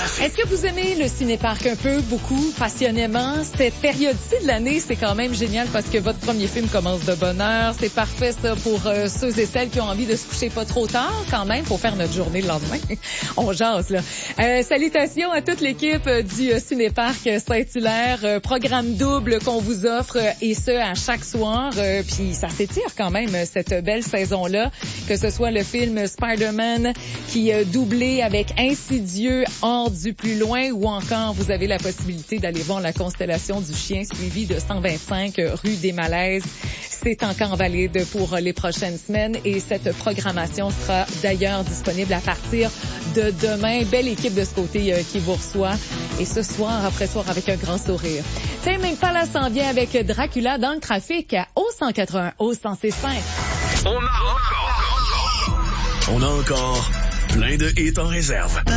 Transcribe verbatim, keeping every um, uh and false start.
trafic. Est-ce que vous aimez le ciné-parc un peu, beaucoup, passionnément? Cette période-ci de l'année, c'est quand même génial parce que votre premier film commence de bonne heure. C'est parfait, ça, pour euh, ceux et celles qui ont envie de se coucher pas trop tard, quand même, pour faire notre journée le lendemain. On jase, là. Euh, salutations à toute l'équipe euh, du euh, ciné-parc Saint-Hilaire. Euh, programme double qu'on vous offre, euh, et ce, à chaque soir. Euh, Puis ça s'étire quand même, cette belle saison-là. Que ce soit le film Spider-Man qui est doublé avec Insidieux, Hors du plus loin, ou encore vous avez la possibilité d'aller voir La Constellation du chien suivi de cent vingt-cinq rue des Malaises. C'est encore valide pour les prochaines semaines et cette programmation sera d'ailleurs disponible à partir de demain. Belle équipe de ce côté euh, qui vous reçoit, et ce soir après soir avec un grand sourire. Tiens, même pas là s'en vient avec Dracula dans le trafic au cent quatre-vingt-un, au cent cinq. On a encore, on a encore plein de hits en réserve.